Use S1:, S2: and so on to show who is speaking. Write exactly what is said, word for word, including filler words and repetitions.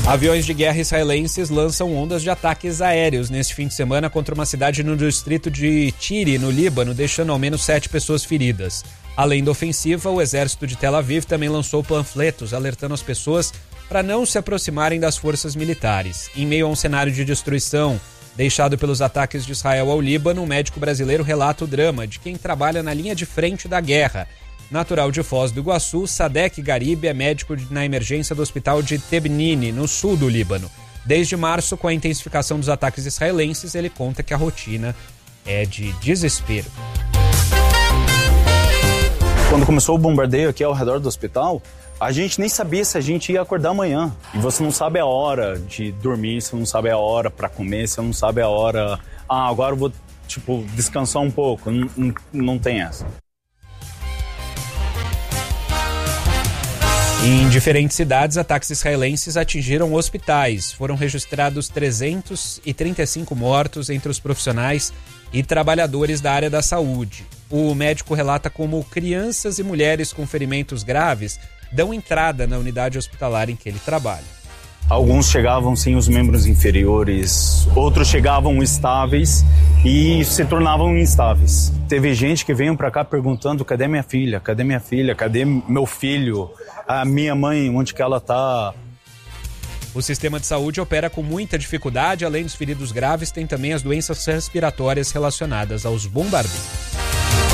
S1: Aviões de guerra israelenses lançam ondas de ataques aéreos neste fim de semana contra uma cidade no distrito de Tiri, no Líbano, deixando ao menos sete pessoas feridas. Além da ofensiva, o exército de Tel Aviv também lançou panfletos alertando as pessoas para não se aproximarem das forças militares. Em meio a um cenário de destruição deixado pelos ataques de Israel ao Líbano, um médico brasileiro relata o drama de quem trabalha na linha de frente da guerra. Natural de Foz do Iguaçu, Sadek Garibe é médico na emergência do hospital de Tebnine, no sul do Líbano. Desde março, com a intensificação dos ataques israelenses, ele conta que a rotina é de desespero.
S2: Quando começou o bombardeio aqui ao redor do hospital, a gente nem sabia se a gente ia acordar amanhã. E você não sabe a hora de dormir, você não sabe a hora para comer, você não sabe a hora... Ah, agora eu vou, tipo, descansar um pouco. Não, não, não tem essa.
S1: Em diferentes cidades, ataques israelenses atingiram hospitais. Foram registrados trezentos e trinta e cinco mortos entre os profissionais e trabalhadores da área da saúde. O médico relata como crianças e mulheres com ferimentos graves dão entrada na unidade hospitalar em que ele trabalha.
S2: Alguns chegavam sem os membros inferiores, outros chegavam estáveis e se tornavam instáveis. Teve gente que veio para cá perguntando: cadê minha filha? Cadê minha filha? Cadê meu filho? A minha mãe, onde que ela tá?
S1: O sistema de saúde opera com muita dificuldade. Além dos feridos graves, tem também as doenças respiratórias relacionadas aos bombardeios.